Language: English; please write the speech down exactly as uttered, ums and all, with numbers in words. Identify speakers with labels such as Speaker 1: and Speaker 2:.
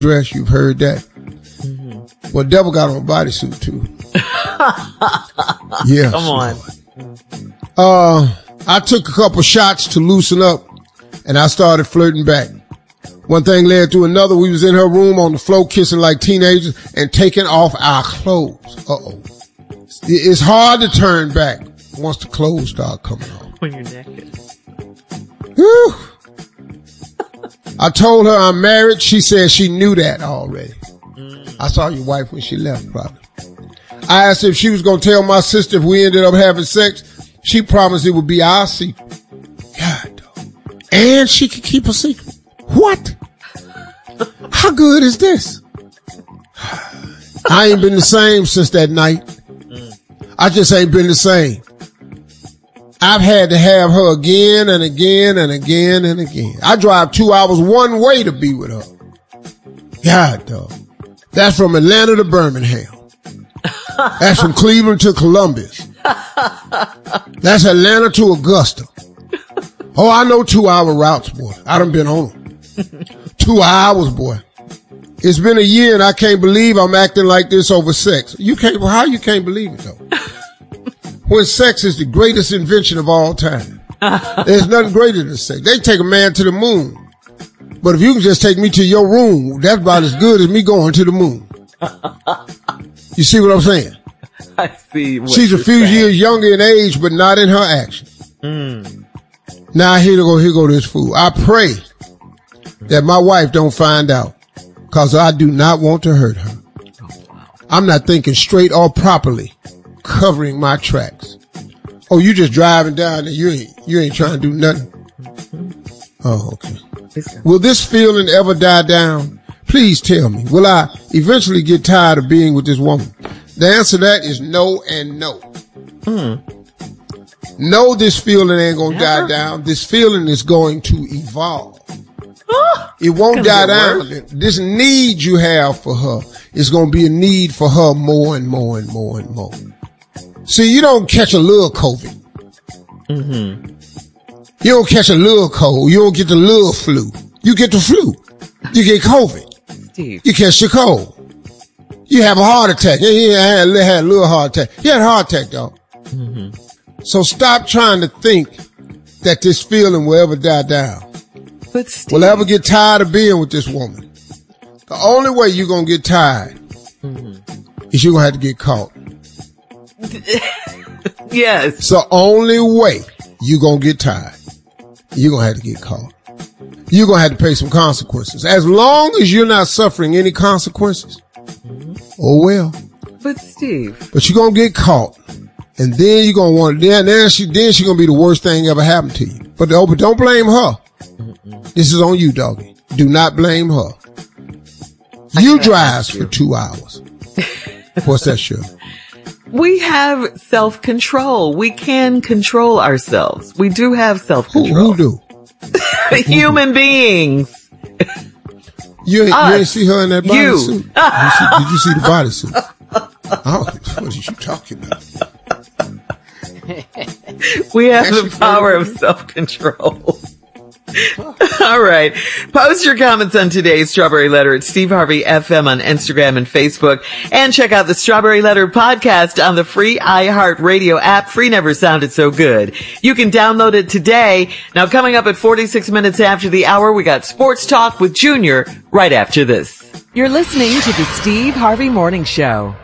Speaker 1: dress. You've heard that. Mm-hmm. Well, Devil got on a bodysuit too. Yeah.
Speaker 2: Come on.
Speaker 1: Uh, I took a couple shots to loosen up, and I started flirting back. One thing led to another. We was in her room on the floor kissing like teenagers and taking off our clothes. Uh-oh. It's hard to turn back once the clothes start coming off.
Speaker 2: When you're naked.
Speaker 1: Whew. I told her I'm married. She said she knew that already. Mm. I saw your wife when she left, probably. I asked if she was going to tell my sister if we ended up having sex. She promised it would be our secret. God, dog. And she could keep a secret. What? How good is this? I ain't been the same since that night. Mm. I just ain't been the same. I've had to have her again and again and again and again. I drive two hours one way to be with her. God, dog. That's from Atlanta to Birmingham. That's from Cleveland to Columbus. That's Atlanta to Augusta. Oh, I know two hour routes, boy. I done been on them. Two hours, boy. It's been a year and I can't believe I'm acting like this over sex. You can't, well, how you can't believe it though? When sex is the greatest invention of all time. There's nothing greater than sex. They take a man to the moon. But if you can just take me to your room, that's about as good as me going to the moon. You see what I'm saying?
Speaker 2: I see what
Speaker 1: She's a few
Speaker 2: saying.
Speaker 1: years younger in age, but not in her action. Mm. Now here go, here go this fool. I pray that my wife don't find out, cause I do not want to hurt her. Oh, wow. I'm not thinking straight or properly, covering my tracks. Oh, you just driving down there. You ain't, you ain't trying to do nothing. Mm-hmm. Oh, okay. Will this feeling ever die down? Please tell me. Will I eventually get tired of being with this woman? The answer to that is no and no. Mm. No, this feeling ain't gonna Never? die down. This feeling is going to evolve. It won't die down. Worse. This need you have for her is gonna be a need for her more and more and more and more. See, you don't catch a little COVID. Mm-hmm. You don't catch a little cold. You don't get the little flu. You get the flu. You get COVID. Steve. You catch the cold. You have a heart attack. Yeah, yeah, I had, I had a little heart attack. You had a heart attack, dog. Mm-hmm. So stop trying to think that this feeling will ever die down.
Speaker 2: But Steve.
Speaker 1: Will ever get tired of being with this woman. The only way you're going to get tired mm-hmm. is you're going to have to get caught.
Speaker 2: Yes.
Speaker 1: It's the only way you're going to get tired. You're going to have to get caught. You're going to have to pay some consequences. As long as you're not suffering any consequences, mm-hmm. oh well.
Speaker 2: But Steve.
Speaker 1: But you're going to get caught. And then you're going to want, then, then she, then she's going to be the worst thing ever happened to you. But, oh, but don't blame her. Mm-mm. This is on you, doggy. Do not blame her. You drive for two hours. What's that show?
Speaker 2: We have self-control. We can control ourselves. We do have self-control.
Speaker 1: Who, who do?
Speaker 2: Human who do? beings.
Speaker 1: You ain't, you ain't see her in that bodysuit? You. Did you see the bodysuit? Oh, what are you talking about?
Speaker 2: We have the power of self-control. All right. Post your comments on today's Strawberry Letter at Steve Harvey F M on Instagram and Facebook. And check out the Strawberry Letter podcast on the free iHeartRadio app. Free never sounded so good. You can download it today. Now, coming up at forty-six minutes after the hour, we got Sports Talk with Junior right after this.
Speaker 3: You're listening to the Steve Harvey Morning Show.